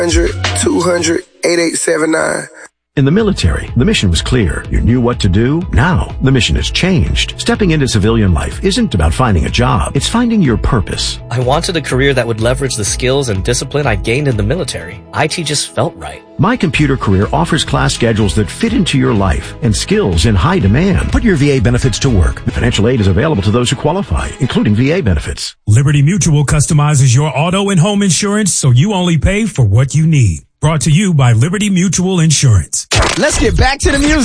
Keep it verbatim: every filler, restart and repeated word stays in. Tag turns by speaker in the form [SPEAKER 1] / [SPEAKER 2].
[SPEAKER 1] hundred, two hundred, eighty-eight seventy-nine.
[SPEAKER 2] In the military, the mission was clear. You knew what to do. Now, the mission has changed. Stepping into civilian life isn't about finding a job. It's finding your purpose.
[SPEAKER 3] I wanted a career that would leverage the skills and discipline I gained in the military. I T just felt right.
[SPEAKER 2] My Computer Career offers class schedules that fit into your life and skills in high demand. Put your V A benefits to work. The financial aid is available to those who qualify, including V A benefits.
[SPEAKER 4] Liberty Mutual customizes your auto and home insurance so you only pay for what you need. Brought to you by Liberty Mutual Insurance.
[SPEAKER 5] Let's get back to the music.